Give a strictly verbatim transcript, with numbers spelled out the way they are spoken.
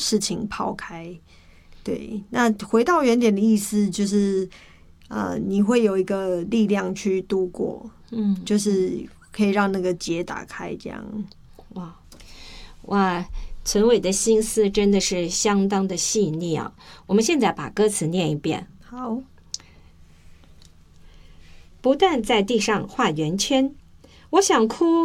事情抛开。对，那回到原点的意思就是，呃，你会有一个力量去度过，嗯，就是可以让那个结打开，这样。 哇哇，存伟的心思真的是相当的细腻啊！我们现在把歌词念一遍。 好， 不断在地上画圆圈，我想哭。